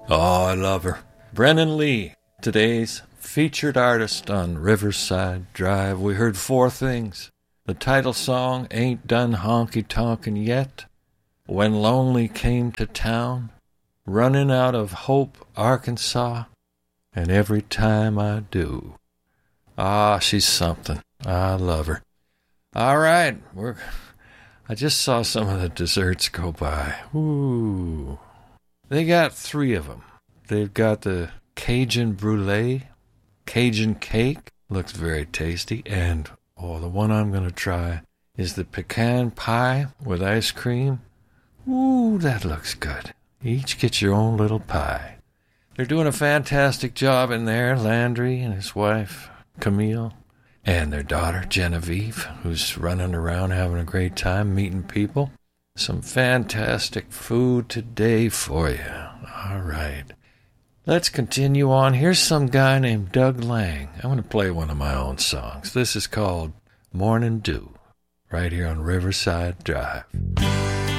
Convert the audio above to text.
Oh, I love her. Brennan Lee, today's featured artist on Riverside Drive. We heard four things. The title song, Ain't Done Honky Tonkin' Yet, When Lonely Came to Town, Running Out of Hope, Arkansas, and Every Time I Do. Ah, she's something. I love her. All right, I just saw some of the desserts go by. Ooh. They got three of them. They've got the Cajun brulee, Cajun cake, looks very tasty, and the one I'm going to try is the pecan pie with ice cream. Ooh, that looks good. Each get your own little pie. They're doing a fantastic job in there, Landry and his wife, Camille, and their daughter, Genevieve, who's running around having a great time meeting people. Some fantastic food today for you. All right. Let's continue on. Here's some guy named Doug Lang. I'm going to play one of my own songs. This is called Morning Dew, right here on Riverside Drive.